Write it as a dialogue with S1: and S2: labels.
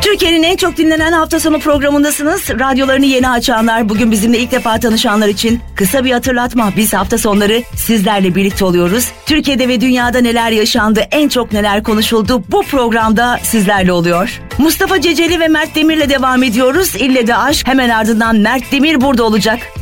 S1: Türkiye'nin en çok dinlenen hafta sonu programındasınız. Radyolarını yeni açanlar, bugün bizimle ilk defa tanışanlar için kısa bir hatırlatma. Biz hafta sonları sizlerle birlikte oluyoruz. Türkiye'de ve dünyada neler yaşandı, en çok neler konuşuldu, bu programda sizlerle oluyor. Mustafa Ceceli ve Mert Demir'le devam ediyoruz. İlle de aşk, hemen ardından Mert Demir burada olacak.